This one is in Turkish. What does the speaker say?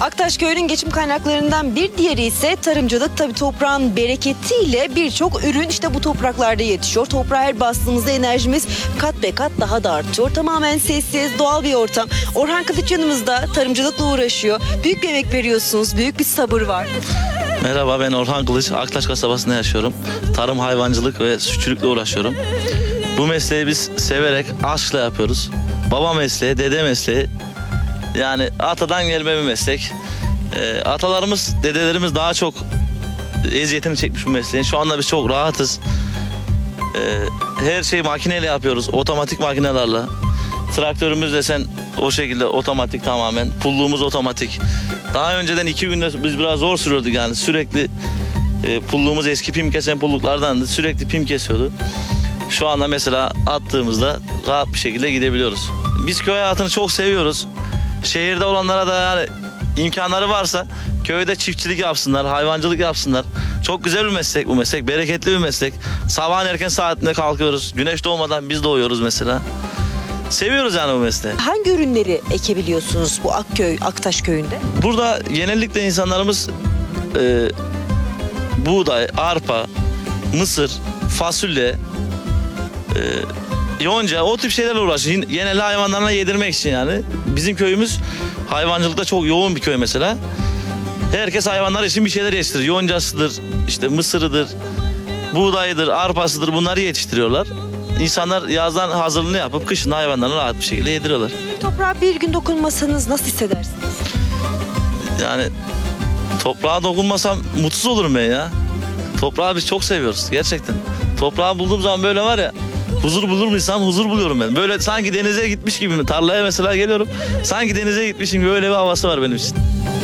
Aktaş Köyü'nün geçim kaynaklarından bir diğeri ise tarımcılık. Tabii toprağın bereketiyle birçok ürün işte bu topraklarda yetişiyor. Toprağa her bastığımızda enerjimiz kat be kat daha da artıyor. Tamamen sessiz, doğal bir ortam. Orhan Kılıç yanımızda tarımcılıkla uğraşıyor. Büyük bir emek veriyorsunuz, büyük bir sabır var. Merhaba, ben Orhan Kılıç. Aktaş kasabasında yaşıyorum. Tarım, hayvancılık ve sütçülükle uğraşıyorum. Bu mesleği biz severek, aşkla yapıyoruz. Baba mesleği, dede mesleği. Yani atadan gelme bir meslek. Atalarımız, dedelerimiz daha çok eziyetini çekmiş bu mesleğin. Şu anda biz çok rahatız. Her şeyi makineyle yapıyoruz, otomatik makinelerle. Traktörümüz desen o şekilde otomatik tamamen. Pulluğumuz otomatik. Daha önceden 2 günde biz biraz zor sürüyorduk yani. Sürekli pulluğumuz eski pim kesen pulluklardandı. Sürekli pim kesiyordu. Şu anda mesela attığımızda rahat bir şekilde gidebiliyoruz. Biz köy hayatını çok seviyoruz. Şehirde olanlara da yani imkanları varsa köyde çiftçilik yapsınlar, hayvancılık yapsınlar. Çok güzel bir meslek bu meslek, bereketli bir meslek. Sabahın erken saatinde kalkıyoruz. Güneş doğmadan biz doğuyoruz mesela. Seviyoruz yani bu mesleği. Hangi ürünleri ekebiliyorsunuz bu Aktaş Köyü'nde? Burada genellikle insanlarımız buğday, arpa, mısır, fasulye, yonca o tip şeylerle uğraşıyor. Genelde hayvanlarına yedirmek için yani. Bizim köyümüz hayvancılıkta çok yoğun bir köy mesela. Herkes hayvanlar için bir şeyler yetiştirir. Yoncasıdır, işte mısırıdır, buğdayıdır, arpasıdır bunları yetiştiriyorlar. İnsanlar yazdan hazırlığını yapıp kışın hayvanlarına rahat bir şekilde yediriyorlar. Toprağa bir gün dokunmasanız nasıl hissedersiniz? Yani toprağa dokunmasam mutsuz olurum ben ya. Toprağı biz çok seviyoruz gerçekten. Toprağı bulduğum zaman böyle var ya, huzur bulur muysam huzur buluyorum ben. Böyle sanki denize gitmiş gibi mi? Tarlaya mesela geliyorum. Sanki denize gitmişim gibi öyle bir havası var benim için.